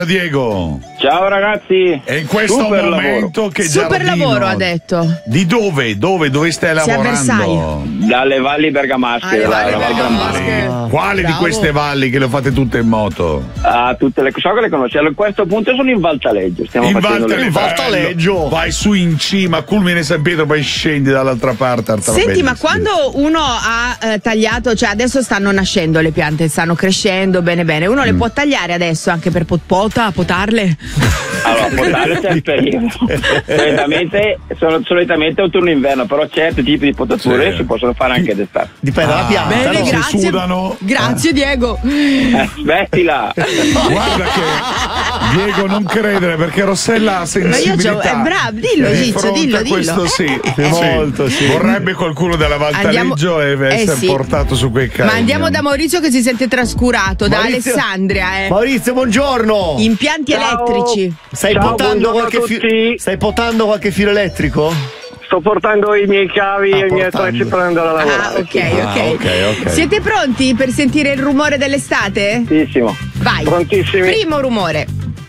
Diego. Ciao ragazzi. E in questo momento che super lavoro ha detto. Di dove? Dove stai lavorando? Dalle valli bergamasche. Quale di queste valli che le fate tutte in moto? Tutte le so che le conosci. A questo punto sono in Valtaleggio. Stiamo In facendo Valtaleggio. Vai su in cima, culmine San Pietro, poi scendi dall'altra parte. Senti, ma quando uno ha tagliato, cioè adesso stanno nascendo le piante, stanno crescendo bene, uno le può tagliare adesso anche per potarle? Allora, potarle c'è il periodo. Solitamente autunno-inverno, però certi tipi di potature si possono fare anche d'estate. Dipende dalla pianta. Bene, no? grazie. Si sudano. Grazie Diego. Smettila. Guarda che Diego non credere, perché Rossella ha sensibilità. Ma io è bravo, dillo Ciccio, dillo. Questo sì, molto, sì. Vorrebbe qualcuno della Valtaleggio essere portato su quei cani. Ma andiamo da Maurizio che si sente trascurato, da Alessandria. Maurizio, buongiorno. Impianti elettrici. Stai potando qualche filo elettrico? Sto portando i miei cavi e i miei attrezzi per andare a lavorare. Ok. Siete pronti per sentire il rumore dell'estate? Prontissimo. Vai. Prontissimi. Primo rumore.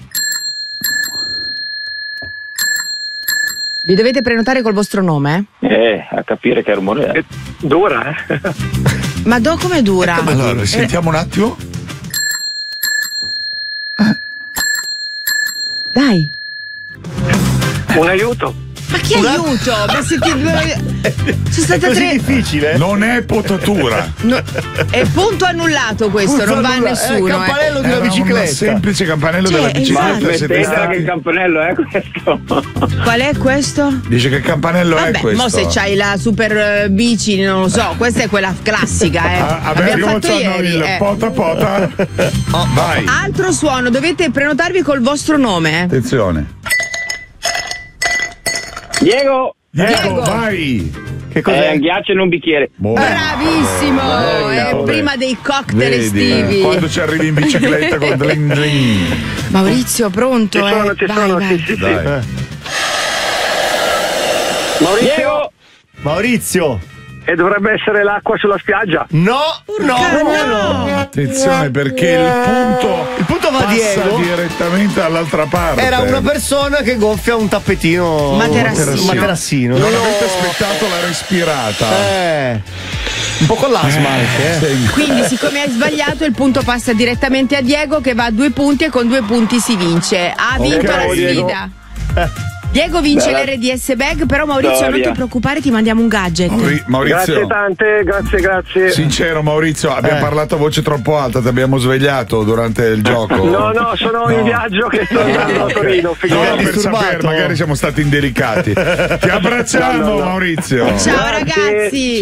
Vi dovete prenotare col vostro nome? A capire che rumore è. Dura, Ma come dura? Allora, sentiamo un attimo. Dai. Un aiuto. Ma che aiuto? Ma se sono state così 3. difficile? Non è potatura. È punto annullato questo, Punto non va a annullato. nessuno. È il campanello di una Un bicicletta. semplice campanello della bicicletta. Smettete che il campanello è questo. Qual è questo? Dice che il campanello è Vabbè, questo. mo se c'hai la super bici, non lo so, questa è quella classica, Abbiamo fatto ieri. il pota. Vai. Altro suono, dovete prenotarvi col vostro nome. Attenzione. Diego, vai. Che cos'è? un ghiaccio in un bicchiere. Bravissimo, è prima dei cocktail estivi. Quando ci arrivi in bicicletta con dring dring. Maurizio, pronto? Ci sono, Vai. sì. Dai. Maurizio. E dovrebbe essere l'acqua sulla spiaggia. No. Attenzione, perché il punto va passa Diego. direttamente dall'altra parte. Era una persona che gonfia un tappetino materassino. Non avete aspettato la respirata. Un po' con l'asma anche. Quindi, siccome hai sbagliato, il punto passa direttamente a Diego che va a 2 punti e con 2 punti si vince. Ha vinto la sfida. Diego vince l'RDS bag, però Maurizio non ti preoccupare, ti mandiamo un gadget. Maurizio. Grazie tante, grazie. Sincero Maurizio, abbiamo parlato a voce troppo alta, ti abbiamo svegliato durante il gioco. No, sono in viaggio che sto andando a Torino. Per sapere, magari siamo stati indelicati. Ti abbracciamo Maurizio. Ciao ragazzi.